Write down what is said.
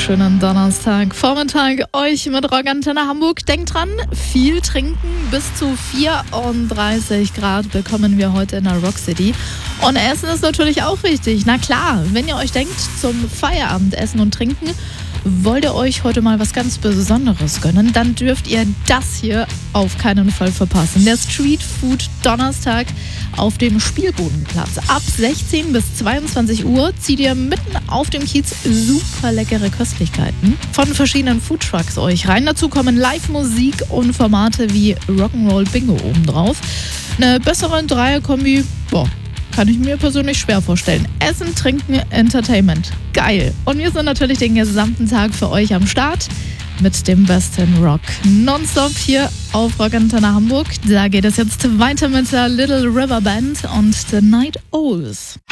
wunderschönen Donnerstagvormittag euch mit Rockantenne Hamburg. Denkt dran, viel trinken, bis zu 34 Grad bekommen wir heute in der Rock City. Und Essen ist natürlich auch wichtig. Na klar, wenn ihr euch denkt, zum Feierabendessen und Trinken wollt ihr euch heute mal was ganz Besonderes gönnen, dann dürft ihr das hier auf keinen Fall verpassen. Der Street Food Donnerstag auf dem Spielbodenplatz. Ab 16 bis 22 Uhr zieht ihr mitten auf dem Kiez super leckere Köstlichkeiten von verschiedenen Foodtrucks euch rein. Dazu kommen Live-Musik und Formate wie Rock'n'Roll Bingo obendrauf. Eine bessere Dreierkombi, kann ich mir persönlich schwer vorstellen. Essen, Trinken, Entertainment. Geil. Und wir sind natürlich den gesamten Tag für euch am Start mit dem besten Rock. Nonstop hier auf Rockantenne Hamburg. Da geht es jetzt weiter mit der Little River Band und The Night Owls.